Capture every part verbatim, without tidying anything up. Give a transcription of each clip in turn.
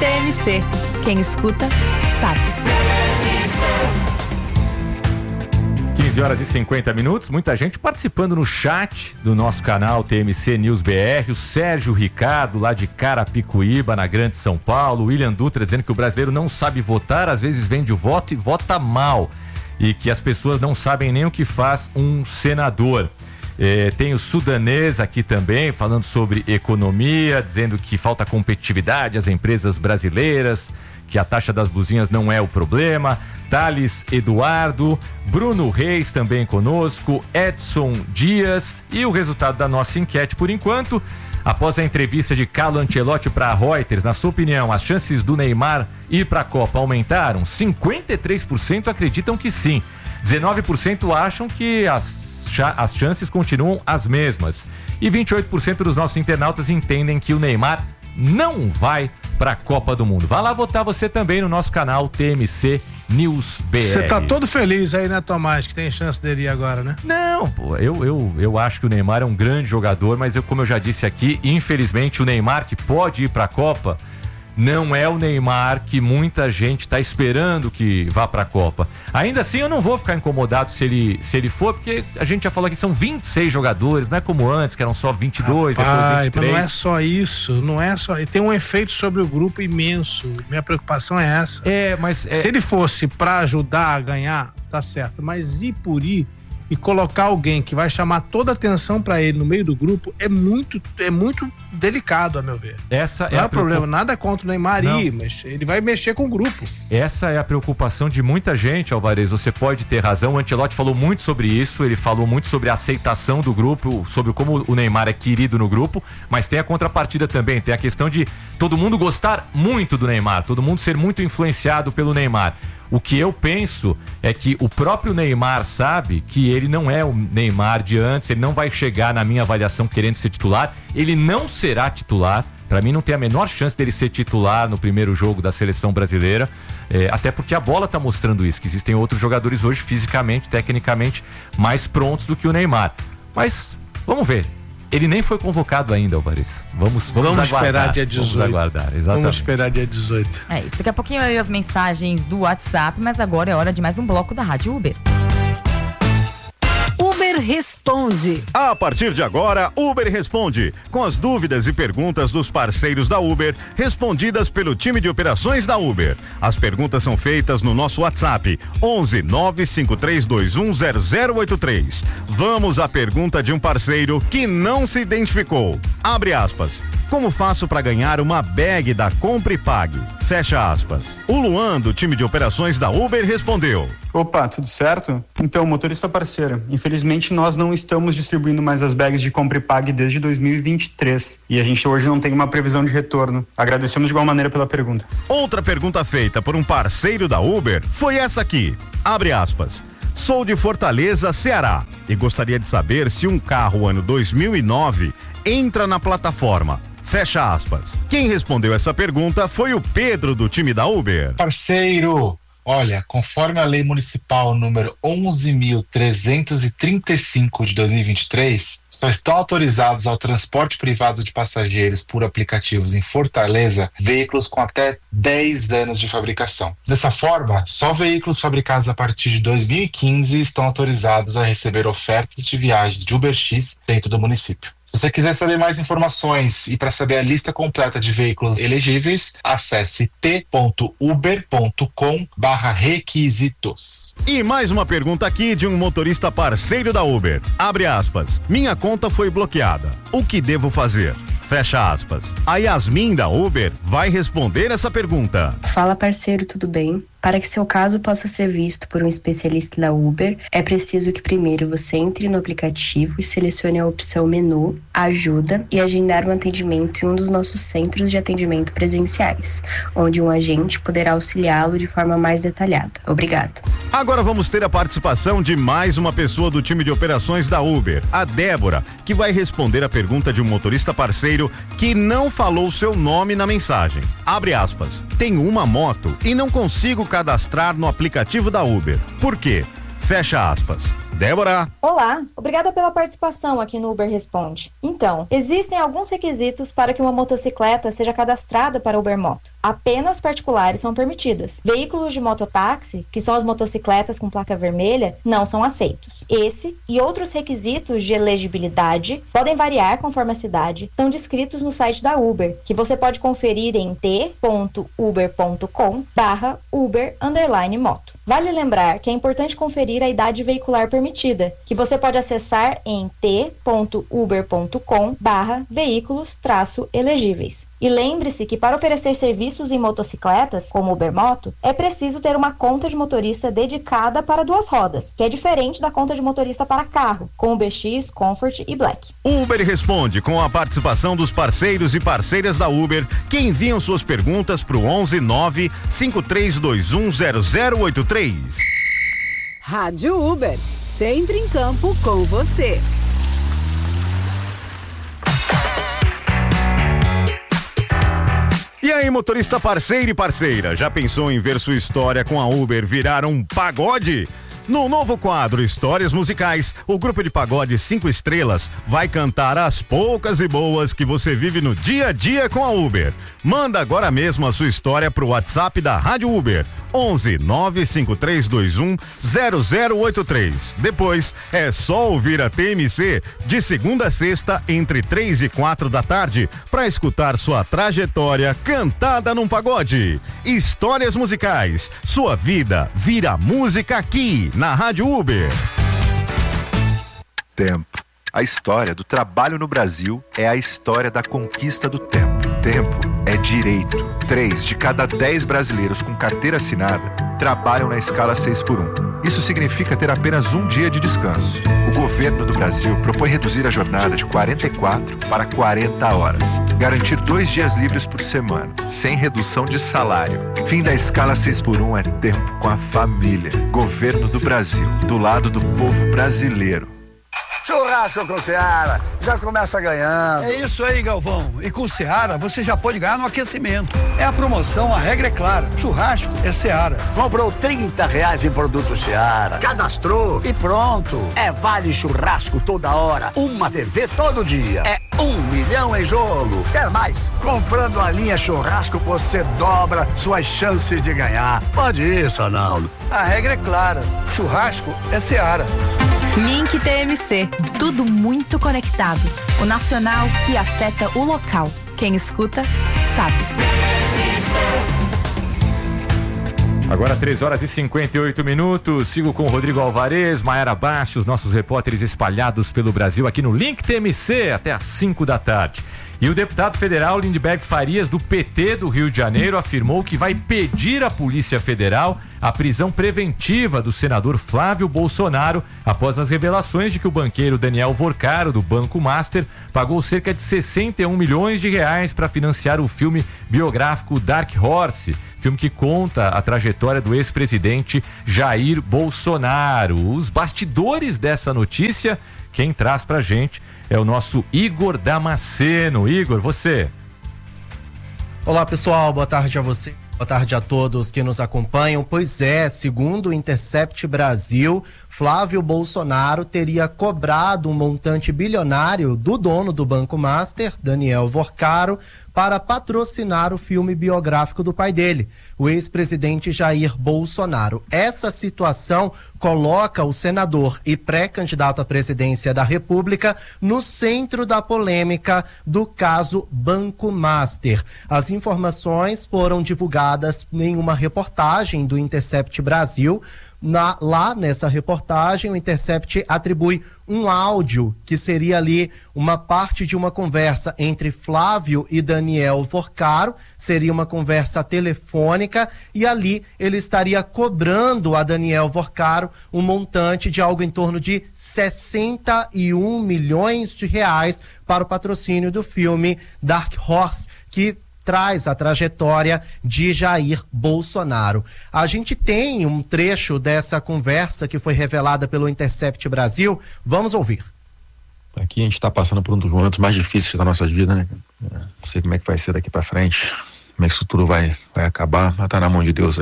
T M C. Quem escuta, sabe. quinze horas e cinquenta minutos, muita gente participando no chat do nosso canal T M C News B R, o Sérgio Ricardo, lá de Carapicuíba, na Grande São Paulo, o William Dutra dizendo que o brasileiro não sabe votar, às vezes vende o voto e vota mal, e que as pessoas não sabem nem o que faz um senador. É, tem o Sudanês aqui também, falando sobre economia, dizendo que falta competitividade às empresas brasileiras, que a taxa das blusinhas não é o problema. Thales Eduardo, Bruno Reis também conosco, Edson Dias. E o resultado da nossa enquete por enquanto: após a entrevista de Carlo Ancelotti para a Reuters, na sua opinião, as chances do Neymar ir para a Copa aumentaram? cinquenta e três por cento acreditam que sim, dezenove por cento acham que as as chances continuam as mesmas, e vinte e oito por cento dos nossos internautas entendem que o Neymar não vai para a Copa do Mundo. Vá lá votar você também no nosso canal T M C News B R. Você tá todo feliz aí, né, Tomás, que tem chance dele ir agora, né? Não, pô, eu, eu, eu acho que o Neymar é um grande jogador, mas eu, como eu já disse aqui, infelizmente o Neymar que pode ir para a Copa não é o Neymar que muita gente está esperando que vá para a Copa. Ainda assim, eu não vou ficar incomodado se ele, se ele for, porque a gente já falou que são vinte e seis jogadores, não é como antes, que eram só vinte e dois, Rapaz, depois vinte e três. Mas não é só isso, não é só. Tem um efeito sobre o grupo imenso. Minha preocupação é essa. É, mas é... se ele fosse para ajudar a ganhar, tá certo. Mas ir por ir e colocar alguém que vai chamar toda a atenção para ele no meio do grupo é muito, é muito delicado, a meu ver. Essa não é é o problema, preocup... nada contra o Neymar ir, mas ele vai mexer com o grupo. Essa é a preocupação de muita gente, Alvarez, você pode ter razão. O Ancelotti falou muito sobre isso, ele falou muito sobre a aceitação do grupo, sobre como o Neymar é querido no grupo, mas tem a contrapartida também, tem a questão de todo mundo gostar muito do Neymar, todo mundo ser muito influenciado pelo Neymar. O que eu penso é que o próprio Neymar sabe que ele não é o Neymar de antes, ele não vai chegar na minha avaliação querendo ser titular, ele não será titular. Para mim não tem a menor chance dele ser titular no primeiro jogo da seleção brasileira, é, até porque a bola está mostrando isso, que existem outros jogadores hoje fisicamente, tecnicamente mais prontos do que o Neymar. Mas vamos ver. Ele nem foi convocado ainda, Alvarez. Vamos, vamos, vamos aguardar. esperar dia dezoito. Vamos aguardar, exatamente. Vamos esperar dia dezoito. É isso. Daqui a pouquinho aí as mensagens do WhatsApp, mas agora é hora de mais um bloco da Rádio Uber. Uber Responde. A partir de agora, Uber Responde, com as dúvidas e perguntas dos parceiros da Uber, respondidas pelo time de operações da Uber. As perguntas são feitas no nosso WhatsApp, onze nove cinco três dois um zero zero oito três. Vamos à pergunta de um parceiro que não se identificou. Abre aspas. Como faço para ganhar uma bag da Compre e Pague? Fecha aspas. O Luan, do time de operações da Uber, respondeu. Opa, tudo certo? Então, motorista parceiro, infelizmente nós não estamos distribuindo mais as bags de Compre e Pague desde dois mil e vinte e três e a gente hoje não tem uma previsão de retorno. Agradecemos de igual maneira pela pergunta. Outra pergunta feita por um parceiro da Uber foi essa aqui. Abre aspas. Sou de Fortaleza, Ceará, e gostaria de saber se um carro ano dois mil e nove entra na plataforma. Fecha aspas. Quem respondeu essa pergunta foi o Pedro, do time da Uber. Parceiro, olha, conforme a lei municipal número onze mil trezentos e trinta e cinco de dois mil e vinte e três, só estão autorizados ao transporte privado de passageiros por aplicativos em Fortaleza veículos com até dez anos de fabricação. Dessa forma, só veículos fabricados a partir de dois mil e quinze estão autorizados a receber ofertas de viagens de UberX dentro do município. Se você quiser saber mais informações e para saber a lista completa de veículos elegíveis, acesse t ponto uber ponto com barra requisitos. E mais uma pergunta aqui de um motorista parceiro da Uber. Abre aspas. Minha conta foi bloqueada. O que devo fazer? Fecha aspas. A Yasmin da Uber vai responder essa pergunta. Fala, parceiro, tudo bem? Para que seu caso possa ser visto por um especialista da Uber, é preciso que primeiro você entre no aplicativo e selecione a opção Menu, Ajuda e agendar um atendimento em um dos nossos centros de atendimento presenciais, onde um agente poderá auxiliá-lo de forma mais detalhada. Obrigada. Agora vamos ter a participação de mais uma pessoa do time de operações da Uber, a Débora, que vai responder a pergunta de um motorista parceiro que não falou seu nome na mensagem. Abre aspas. Tenho uma moto e não consigo cadastrar no aplicativo da Uber. Por quê? Fecha aspas. Débora. Olá, obrigada pela participação aqui no Uber Responde. Então, existem alguns requisitos para que uma motocicleta seja cadastrada para Uber Moto. Apenas particulares são permitidas. Veículos de mototáxi, que são as motocicletas com placa vermelha, não são aceitos. Esse e outros requisitos de elegibilidade podem variar conforme a cidade, são descritos no site da Uber, que você pode conferir em t ponto uber ponto com barra uber underline moto. Vale lembrar que é importante conferir a idade veicular permitida, que você pode acessar em t ponto uber ponto com barra veículos traço elegíveis. E lembre-se que para oferecer serviços em motocicletas, como Uber Moto, é preciso ter uma conta de motorista dedicada para duas rodas, que é diferente da conta de motorista para carro, com o B X, Comfort e Black. Uber Responde, com a participação dos parceiros e parceiras da Uber, que enviam suas perguntas para o onze nove cinco três dois um zero zero oito três. Rádio Uber, sempre em campo com você. E aí, motorista parceiro e parceira, já pensou em ver sua história com a Uber virar um pagode? No novo quadro Histórias Musicais, o grupo de pagode Cinco Estrelas vai cantar as poucas e boas que você vive no dia a dia com a Uber. Manda agora mesmo a sua história pro WhatsApp da Rádio Uber, onze nove cinco três dois um zero zero oito três. Depois é só ouvir a T M C de segunda a sexta entre três e quatro da tarde para escutar sua trajetória cantada num pagode. Histórias Musicais, sua vida vira música aqui na Rádio Uber. Tempo. A história do trabalho no Brasil é a história da conquista do tempo. Tempo é direito. Três de cada dez brasileiros com carteira assinada trabalham na escala seis por um. Isso significa ter apenas um dia de descanso. O governo do Brasil propõe reduzir a jornada de quarenta e quatro para quarenta horas. Garantir dois dias livres por semana, sem redução de salário. Fim da escala seis por um é tempo com a família. Governo do Brasil, do lado do povo brasileiro. Churrasco com Seara, já começa ganhando. É isso aí, Galvão. E com Seara, você já pode ganhar no aquecimento. É a promoção, a regra é clara. Churrasco é Seara. Comprou trinta reais em produto Seara. Cadastrou e pronto. É vale churrasco toda hora. Uma T V todo dia. É um milhão em jogo. Quer mais? Comprando a linha churrasco, você dobra suas chances de ganhar. Pode ir, Sonaldo. A regra é clara. Churrasco é Seara. Link T M C, tudo muito conectado. O nacional que afeta o local. Quem escuta, sabe. Agora três horas e cinquenta e oito minutos. Sigo com o Rodrigo Alvarez, Maiara Bastos, os nossos repórteres espalhados pelo Brasil aqui no Link T M C até às cinco da tarde. E o deputado federal Lindbergh Farias, do P T do Rio de Janeiro, afirmou que vai pedir à Polícia Federal a prisão preventiva do senador Flávio Bolsonaro após as revelações de que o banqueiro Daniel Vorcaro, do Banco Master, pagou cerca de sessenta e um milhões de reais para financiar o filme biográfico Dark Horse, filme que conta a trajetória do ex-presidente Jair Bolsonaro. Os bastidores dessa notícia, quem traz pra gente é o nosso Igor Damasceno. Igor, você. Olá, pessoal, boa tarde a você. Boa tarde a todos que nos acompanham. Pois é, segundo o Intercept Brasil, Flávio Bolsonaro teria cobrado um montante bilionário do dono do Banco Master, Daniel Vorcaro, para patrocinar o filme biográfico do pai dele, o ex-presidente Jair Bolsonaro. Essa situação coloca o senador e pré-candidato à presidência da República no centro da polêmica do caso Banco Master. As informações foram divulgadas em uma reportagem do Intercept Brasil. Na, lá nessa reportagem, o Intercept atribui um áudio que seria ali uma parte de uma conversa entre Flávio e Daniel Vorcaro, seria uma conversa telefônica, e ali ele estaria cobrando a Daniel Vorcaro um montante de algo em torno de sessenta e um milhões de reais para o patrocínio do filme Dark Horse, que traz a trajetória de Jair Bolsonaro. A gente tem um trecho dessa conversa que foi revelada pelo Intercept Brasil. Vamos ouvir. Aqui a gente está passando por um dos momentos mais difíceis da nossa vida, né? Não sei como é que vai ser daqui para frente, como é que isso tudo vai, vai acabar, mas tá na mão de Deus aí.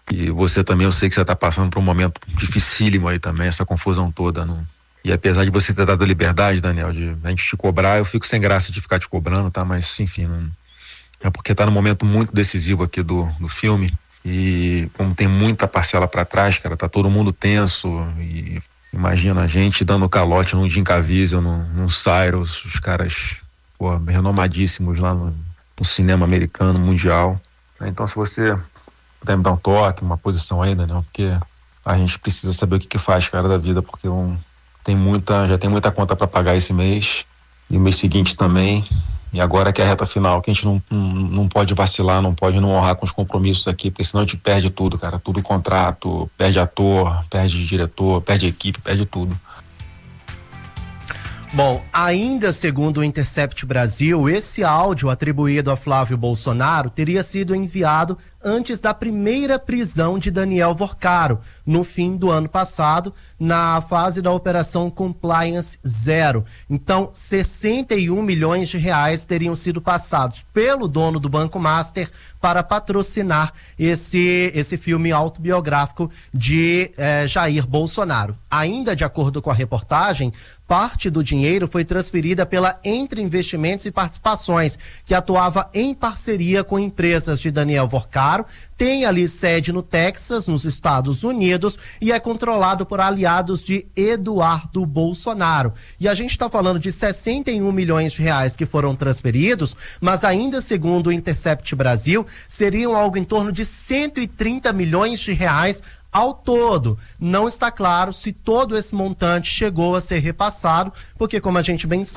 E você também, eu sei que você está passando por um momento dificílimo aí também, essa confusão toda. Não? E apesar de você ter dado a liberdade, Daniel, de a gente te cobrar, eu fico sem graça de ficar te cobrando, tá? Mas, enfim, não... é porque tá num momento muito decisivo aqui do, do filme. E como tem muita parcela para trás, cara, tá todo mundo tenso. E imagina a gente dando calote num Jim Caviezel, num, num Cyrus, os caras, pô, renomadíssimos lá no, no cinema americano, mundial. Então, se você puder me dar um toque, uma posição aí, Daniel, porque a gente precisa saber o que que faz, cara, da vida, porque um, tem muita, já tem muita conta para pagar esse mês, e o mês seguinte também, e agora que é a reta final, que a gente não, não, não pode vacilar, não pode não honrar com os compromissos aqui, porque senão a gente perde tudo, cara, tudo contrato, perde ator, perde diretor, perde equipe, perde tudo. Bom, ainda segundo o Intercept Brasil, esse áudio atribuído a Flávio Bolsonaro teria sido enviado antes da primeira prisão de Daniel Vorcaro, no fim do ano passado, na fase da Operação Compliance Zero. Então, sessenta e um milhões de reais teriam sido passados pelo dono do Banco Master para patrocinar esse, esse filme autobiográfico de eh, Jair Bolsonaro. Ainda de acordo com a reportagem, parte do dinheiro foi transferida pela Entre Investimentos e Participações, que atuava em parceria com empresas de Daniel Vorcaro, tem ali sede no Texas, nos Estados Unidos, e é controlado por aliados de Eduardo Bolsonaro. E a gente está falando de sessenta e um milhões de reais que foram transferidos, mas ainda segundo o Intercept Brasil, seriam algo em torno de cento e trinta milhões de reais ao todo. Não está claro se todo esse montante chegou a ser repassado, porque como a gente bem sabe,